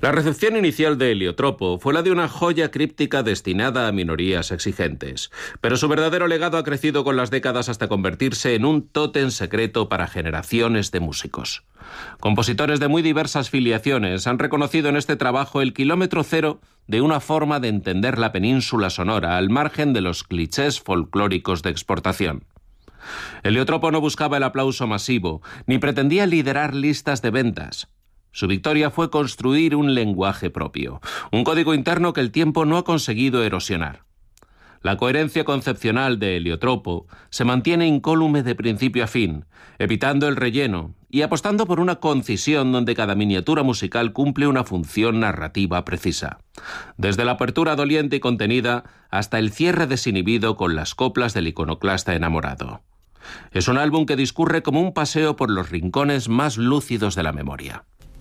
La recepción inicial de Heliotropo fue la de una joya críptica destinada a minorías exigentes, pero su verdadero legado ha crecido con las décadas hasta convertirse en un tótem secreto para generaciones de músicos. Compositores de muy diversas filiaciones han reconocido en este trabajo el kilómetro cero de una forma de entender la península sonora al margen de los clichés folclóricos de exportación. Heliotropo no buscaba el aplauso masivo, ni pretendía liderar listas de ventas. Su victoria fue construir un lenguaje propio, un código interno que el tiempo no ha conseguido erosionar. La coherencia concepcional de Heliotropo se mantiene incólume de principio a fin, evitando el relleno y apostando por una concisión donde cada miniatura musical cumple una función narrativa precisa. Desde la apertura doliente y contenida hasta el cierre desinhibido con las coplas del iconoclasta enamorado. Es un álbum que discurre como un paseo por los rincones más lúcidos de la memoria.